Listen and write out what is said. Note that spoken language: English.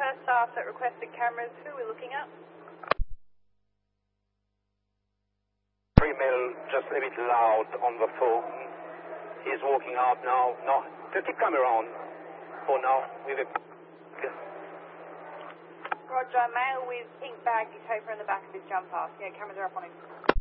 first staff that requested cameras. Who are we looking at? Female just a bit loud on the phone. He's walking out now. No, just keep camera on for now. With a... Roger, male with pink bag, taper in the back of his jumper. Yeah, cameras are up on him.